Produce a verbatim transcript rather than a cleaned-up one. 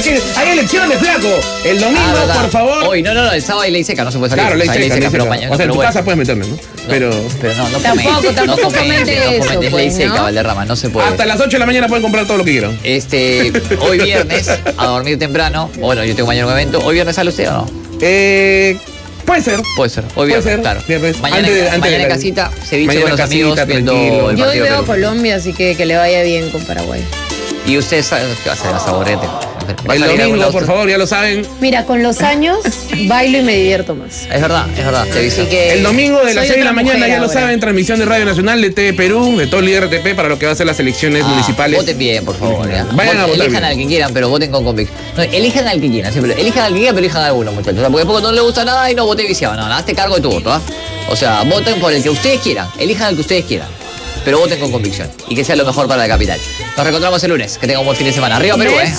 que hay elecciones, flaco. El domingo, ah, por favor. Hoy, no, no, no, el sábado hay ley seca, no se puede salir. Claro, ley seca, ley seca. Pero Pero mañana, o sea, en tu bueno. casa puedes meterme, ¿no? Pero, pero no, no Tampoco, comentes, tampoco no comentes, comente no eso, comentes, pues, ley seca, ¿no? Valderrama, no se puede. hasta las ocho de la mañana pueden comprar todo lo que quieran. Este, hoy viernes, a dormir temprano. Bueno, yo tengo mañana un evento. ¿Hoy viernes sale usted o no? Eh... Puede ser. Puede ser. Hoy Puede viernes, ser, claro. viernes. Mañana, Antes de- antes mañana de en la- casita, ceviche mañana con los en casita, amigos viendo tranquilo. el Yo hoy partido veo Perú. Colombia, así que que le vaya bien con Paraguay. Y usted sabe qué va a hacer, a saborete. ¿Va a El salir algún domingo, lado por usted? favor, ya lo saben. Mira, con los años bailo y me divierto más. Es verdad, es verdad, te aviso. Así que El domingo de las soy seis de la otra mañana, mujer ya lo ahora. saben, transmisión de Radio Nacional de T V Perú, de todo el R T P para lo que va a ser las elecciones Ah, municipales. Voten bien, por favor. ya. Vayan a Voten- votar Elijan bien. al que quieran, pero voten con convicción. No, elijan al que quieran, siempre. Elijan al que quieran, pero elijan a alguno, muchachos. O sea, porque después no le gusta nada y no vote viciado. No, no, hazte cargo de tu voto, ¿ah? O sea, voten por el que ustedes quieran. Elijan al que ustedes quieran. Pero voten con convicción. Y que sea lo mejor para la capital. Nos reencontramos el lunes. Que tengan un buen fin de semana. Arriba Perú, ¿eh?